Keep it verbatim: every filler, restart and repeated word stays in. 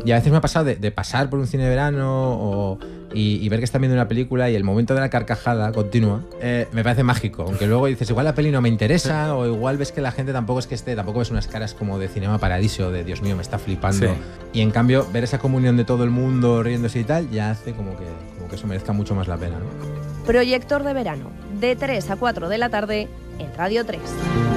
y a veces me ha pasado de, de pasar por un cine de verano o, y, y ver que están viendo una película y el momento de la carcajada continua eh, me parece mágico, aunque luego dices igual la peli no me interesa o igual ves que la gente tampoco es que esté, tampoco ves unas caras como de Cinema Paradiso, de Dios mío, me está flipando. Sí. Y en cambio ver esa comunión de todo el mundo riéndose y tal ya hace como que, como que eso merezca mucho más la pena, ¿no? Proyector de verano, de tres a cuatro de la tarde en Radio tres.